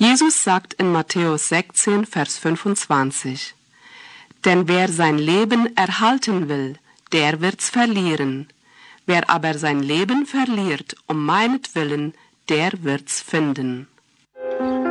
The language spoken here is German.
Jesus sagt in Matthäus 16, Vers 25: Denn wer sein Leben erhalten will, der wird's verlieren. Wer aber sein Leben verliert, meinetwillen, der wird's finden.